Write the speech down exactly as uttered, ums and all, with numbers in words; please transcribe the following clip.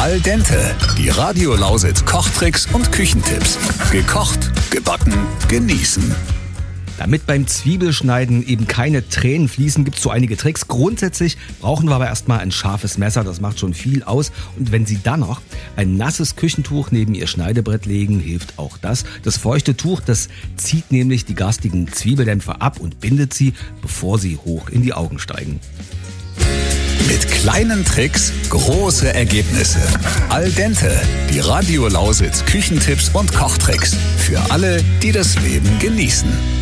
Al dente, die Radio Lausitz Kochtricks und Küchentipps. Gekocht, gebacken, genießen. Damit beim Zwiebelschneiden eben keine Tränen fließen, gibt es so einige Tricks. Grundsätzlich brauchen wir aber erstmal ein scharfes Messer, das macht schon viel aus. Und wenn Sie dann noch ein nasses Küchentuch neben Ihr Schneidebrett legen, hilft auch das. Das feuchte Tuch, das zieht nämlich die garstigen Zwiebeldämpfe ab und bindet sie, bevor sie hoch in die Augen steigen. Mit kleinen Tricks große Ergebnisse. Al dente, die Radio Lausitz Küchentipps und Kochtricks. Für alle, die das Leben genießen.